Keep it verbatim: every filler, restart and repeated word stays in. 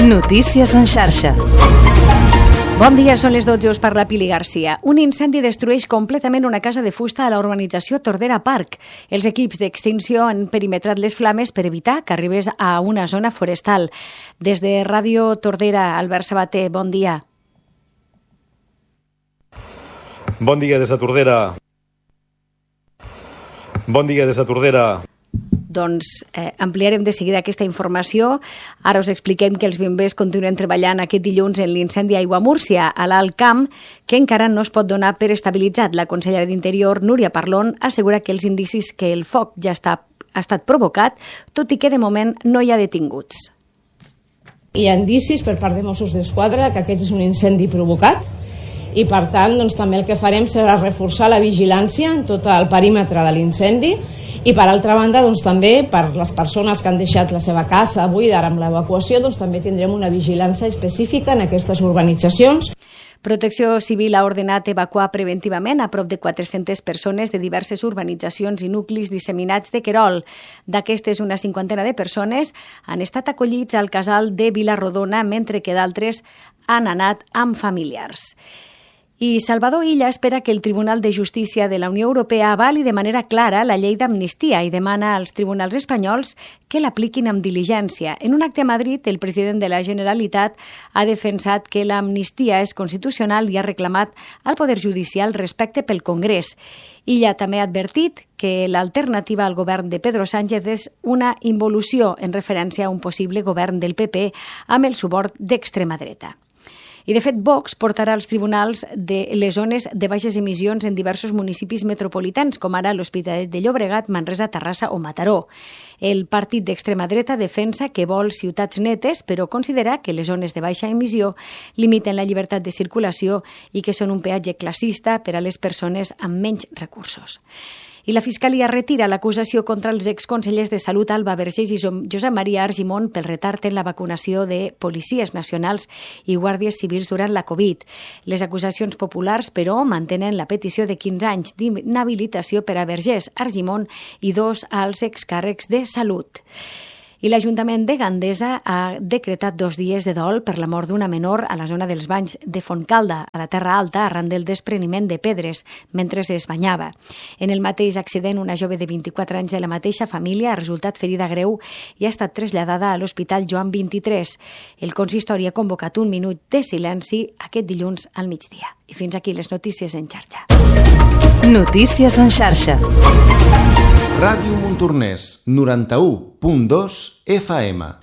Notícies en xarxa. Bon dia, són les dotze, us parla Pili Garcia. Un incendi destrueix completament una casa de fusta a la urbanització Tordera Park. Els equips d'extinció han perimetrat les flames per evitar que arribés a una zona forestal. Des de Ràdio Tordera, Albert Sabater, bon dia. Bon dia des de Tordera. Bon dia des de Tordera. Doncs eh, ampliarem de seguida aquesta informació. Ara us expliquem que els bombers continuen treballant aquest dilluns en l'incendi a Aiguamúrcia, a l'Alt Camp, que encara no es pot donar per estabilitzat. La consellera d'Interior, Núria Parlon, assegura que els indicis que el foc ja està, ha estat provocat, tot i que de moment no hi ha detinguts. Hi ha indicis per part de Mossos d'Esquadra que aquest és un incendi provocat i, per tant, doncs, també el que farem serà reforçar la vigilància en tot el perímetre de l'incendi. I, per altra banda, doncs, també per les persones que han deixat la seva casa buida ara amb l'evacuació, doncs, també tindrem una vigilància específica en aquestes urbanitzacions. Protecció Civil ha ordenat evacuar preventivament a prop de quatre-centes persones de diverses urbanitzacions i nuclis disseminats de Querol. D'aquestes, una cinquantena de persones han estat acollits al casal de Vilarrodona, mentre que d'altres han anat amb familiars. I Salvador Illa espera que el Tribunal de Justícia de la Unió Europea avali de manera clara la llei d'amnistia i demana als tribunals espanyols que l'apliquin amb diligència. En un acte a Madrid, el president de la Generalitat ha defensat que l'amnistia és constitucional i ha reclamat al Poder Judicial respecte pel Congrés. Illa també ha advertit que l'alternativa al govern de Pedro Sánchez és una involució en referència a un possible govern del P P amb el suport d'extrema dreta. I, de fet, Vox portarà als tribunals de les zones de baixes emissions en diversos municipis metropolitans, com ara l'Hospitalet de Llobregat, Manresa, Terrassa o Mataró. El partit d'extrema dreta defensa que vol ciutats netes, però considera que les zones de baixa emissió limiten la llibertat de circulació i que són un peatge classista per a les persones amb menys recursos. I la Fiscalia retira l'acusació contra els exconsellers de Salut Alba Vergés i Josep Maria Argimon pel retard en la vacunació de policies nacionals i guàrdies civils durant la Covid. Les acusacions populars, però, mantenen la petició de quinze anys d'inhabilitació per a Vergés, Argimon i dos als excàrrecs de Salut. I l'Ajuntament de Gandesa ha decretat dos dies de dol per la mort d'una menor a la zona dels banys de Fontcalda, a la Terra Alta, arran del despreniment de pedres mentre es banyava. En el mateix accident, una jove de vint-i-quatre anys de la mateixa família ha resultat ferida greu i ha estat traslladada a l'Hospital Joan vint-i-tres. El consistori ha convocat un minut de silenci aquest dilluns al migdia. I fins aquí les notícies en xarxa. Notícies en xarxa. Ràdio Montornès, noranta-u punt dos F M.